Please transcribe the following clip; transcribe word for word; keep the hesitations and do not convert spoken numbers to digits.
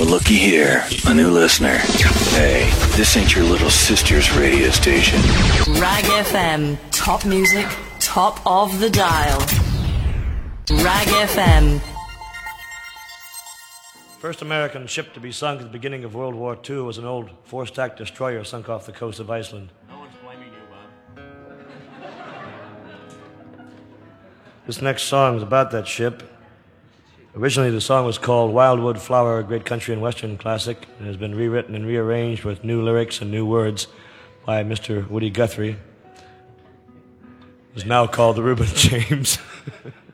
looky here, a new listener. Hey, this ain't your little sister's radio station. Rag F M, top music, top of the dial. Rag F M. First American ship to be sunk at the beginning of World War Two was an old four-stack destroyer sunk off the coast of Iceland. No one's blaming you, Bob. This next song is about that ship. Originally, the song was called Wildwood Flower, a great country and western classic, and has been rewritten and rearranged with new lyrics and new words by Mister Woody Guthrie. It's now called the Reuben James.